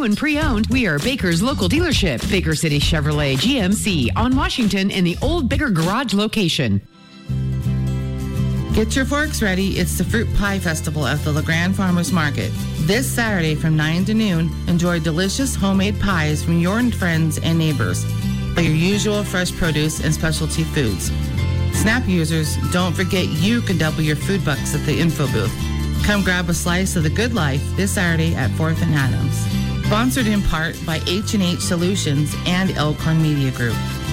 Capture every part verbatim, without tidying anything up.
and pre-owned, we are Baker's local dealership. Baker City Chevrolet G M C on Washington in the Old Baker Garage location. Get your forks ready. It's the Fruit Pie Festival at the LeGrand Farmers Market. This Saturday from nine to noon, enjoy delicious homemade pies from your friends and neighbors, by your usual fresh produce and specialty foods. SNAP users, don't forget you can double your food bucks at the info booth. Come grab a slice of the good life this Saturday at fourth and Adams. Sponsored in part by H and H Solutions and Elkhorn Media Group.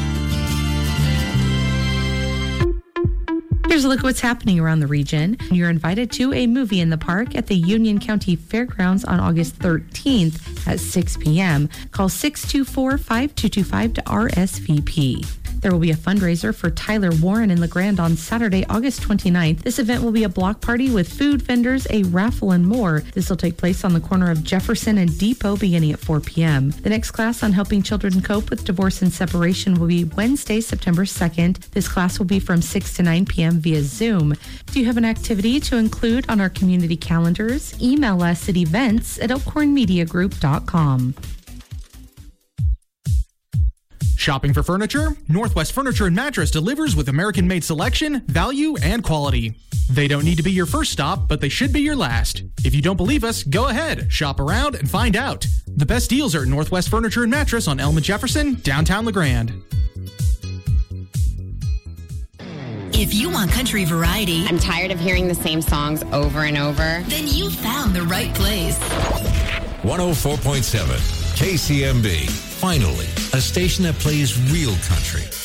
Here's a look at what's happening around the region. You're invited to a movie in the park at the Union County Fairgrounds on August thirteenth at six p.m. Call six two four, five two two five to R S V P. There will be a fundraiser for Tyler Warren in LeGrand on Saturday, August twenty-ninth. This event will be a block party with food vendors, a raffle, and more. This will take place on the corner of Jefferson and Depot beginning at four p.m. The next class on helping children cope with divorce and separation will be Wednesday, September second. This class will be from six to nine p.m. via Zoom. Do you have an activity to include on our community calendars? Email us at events at elkhorn media group dot com. Shopping for furniture? Northwest Furniture and Mattress delivers with American-made selection, value, and quality. They don't need to be your first stop, but they should be your last. If you don't believe us, go ahead, shop around, and find out. The best deals are at Northwest Furniture and Mattress on Elm and Jefferson, downtown LeGrand. If you want country variety, I'm tired of hearing the same songs over and over, then you found the right place. one oh four point seven K C M B. Finally, a station that plays real country.